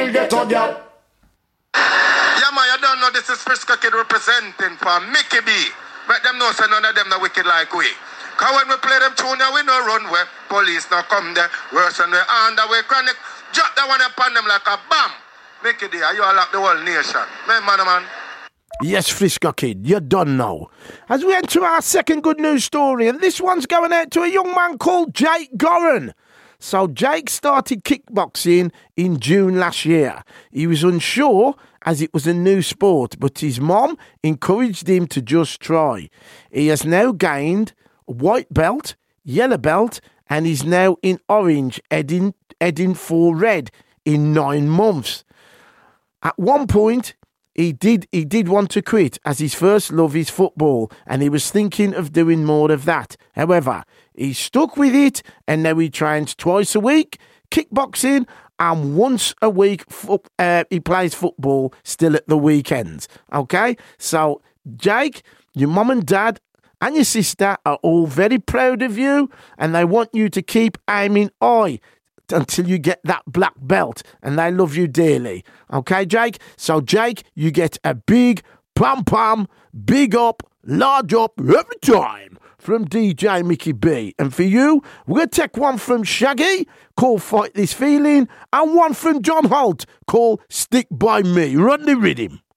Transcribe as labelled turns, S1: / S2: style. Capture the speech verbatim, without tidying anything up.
S1: the ghetto girl.
S2: Yeah, man, you don't know this is Frisco Kid representing for Mickey B. Let them know so none of them are wicked like we. Because when we play them tune, we no run where police no come there. Worse than we under we chronic. Drop that one upon them like a bomb. Mickey D, you all like the whole nation. Man, man, man.
S3: Yes, Frisco Kid, you're done now. As we enter our second good news story, and this one's going out to a young man called Jake Goran. So Jake started kickboxing in June last year. He was unsure as it was a new sport, but his mom encouraged him to just try. He has now gained a white belt, yellow belt, and is now in orange, heading, heading for red in nine months. At one point, He did he did want to quit as his first love is football and he was thinking of doing more of that. However, he stuck with it and now he trains twice a week, kickboxing, and once a week fo- uh, he plays football still at the weekends. Okay? So, Jake, your mum and dad and your sister are all very proud of you and they want you to keep aiming high until you get that black belt, and they love you dearly. Okay, Jake? So, Jake, you get a big pom-pom, big up, large up every time from D J Mickey B. And for you, we're going to take one from Shaggy, called Fight This Feeling, and one from John Holt, called Stick By Me. Run the rhythm.